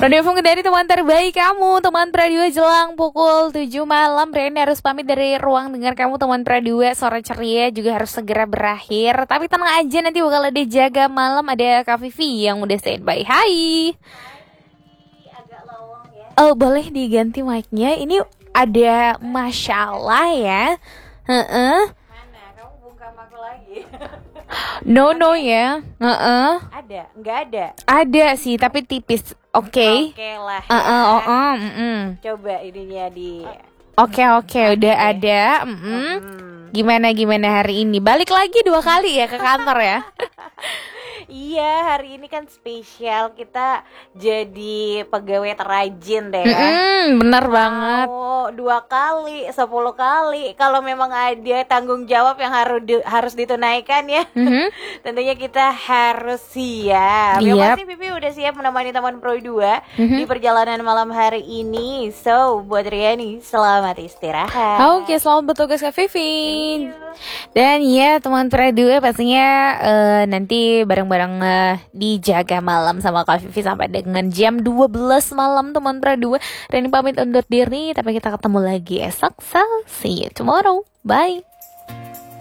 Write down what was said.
Radio Fungki dari teman terbaik kamu, teman Pradua jelang pukul 7 malam. Reni harus pamit dari ruang dengar kamu, teman Pradua. Sore ceria juga harus segera berakhir. Tapi tenang aja, nanti bakal ada jaga malam, ada Kak Vivi yang udah standby. Hai. Agak lowong ya. Oh, boleh diganti mic-nya. Ini ada masalah ya. Mana? Kamu bungkam aku lagi. No ya. Ada? Nggak ada? Ada sih, tapi tipis. Oke. Oke lah ya. Coba ininya di... Oke, udah ada. Gimana hari ini? Balik lagi 2 kali ya ke kantor ya. Iya, hari ini kan spesial, kita jadi pegawai terrajin deh. Bener banget. Oh, 2 kali, 10 kali. Kalau memang ada tanggung jawab yang harus ditunaikan ya. Tentunya kita harus siap. Yang Yap. pasti Pipi udah siap menemani teman Pro 2 di perjalanan malam hari ini. So, buat Riani, selamat istirahat. Oke, selamat bertugas Kak Vivi. Dan ya teman Pradua pastinya nanti bareng-bareng dijaga malam sama Kak Vivi sampai dengan jam 12 malam teman Pradua. Reni pamit undur diri, tapi kita ketemu lagi esok. So, see you tomorrow. Bye.